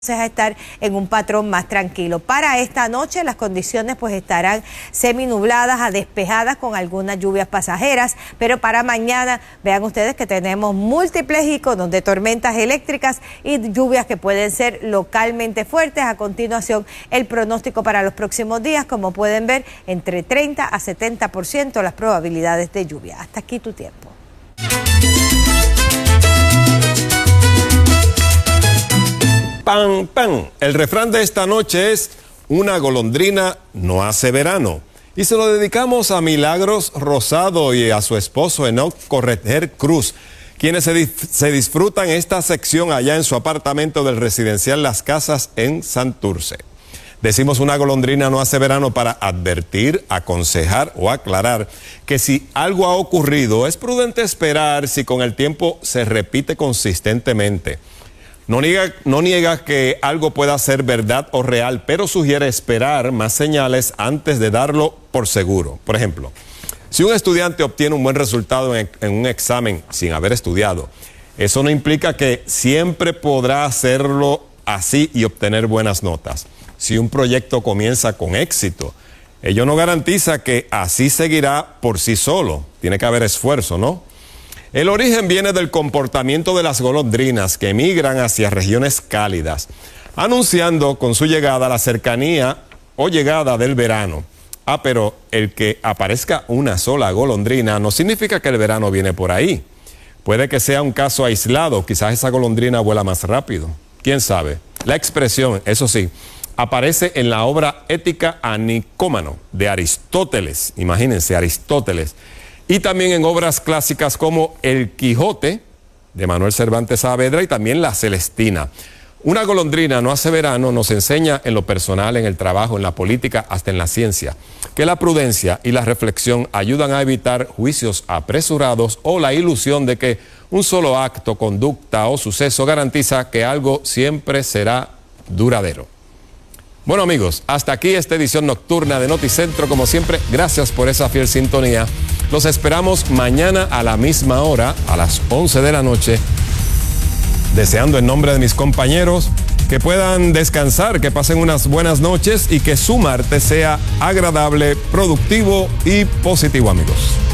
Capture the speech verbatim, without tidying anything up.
a estar en un patrón más tranquilo. Para esta noche las condiciones pues estarán seminubladas a despejadas con algunas lluvias pasajeras, pero para mañana vean ustedes que tenemos múltiples iconos de tormentas eléctricas y lluvias que pueden ser localmente fuertes. A continuación el pronóstico para los próximos días, como pueden ver, entre treinta a setenta por ciento las probabilidades de lluvia. Hasta aquí tu tiempo. Pan, pan. El refrán de esta noche es: una golondrina no hace verano. Y se lo dedicamos a Milagros Rosado y a su esposo Enoch Correger Cruz, quienes se, dif se disfrutan esta sección allá en su apartamento del residencial Las Casas en Santurce. Decimos una golondrina no hace verano para advertir, aconsejar o aclarar que si algo ha ocurrido es prudente esperar si con el tiempo se repite consistentemente. No niega, no niega que algo pueda ser verdad o real, pero sugiere esperar más señales antes de darlo por seguro. Por ejemplo, si un estudiante obtiene un buen resultado en, en un examen sin haber estudiado, eso no implica que siempre podrá hacerlo así y obtener buenas notas. Si un proyecto comienza con éxito, ello no garantiza que así seguirá por sí solo. Tiene que haber esfuerzo, ¿no? El origen viene del comportamiento de las golondrinas que emigran hacia regiones cálidas, anunciando con su llegada la cercanía o llegada del verano. Ah, pero el que aparezca una sola golondrina no significa que el verano viene por ahí. Puede que sea un caso aislado, quizás esa golondrina vuela más rápido. ¿Quién sabe? La expresión, eso sí, aparece en la obra Ética a Nicómano de Aristóteles. Imagínense, Aristóteles. Y también en obras clásicas como El Quijote, de Manuel Cervantes Saavedra, y también La Celestina. Una golondrina no hace verano nos enseña en lo personal, en el trabajo, en la política, hasta en la ciencia, que la prudencia y la reflexión ayudan a evitar juicios apresurados o la ilusión de que un solo acto, conducta o suceso garantiza que algo siempre será duradero. Bueno amigos, hasta aquí esta edición nocturna de Noticentro. Como siempre, gracias por esa fiel sintonía. Los esperamos mañana a la misma hora, a las once de la noche, deseando en nombre de mis compañeros que puedan descansar, que pasen unas buenas noches y que su martes sea agradable, productivo y positivo, amigos.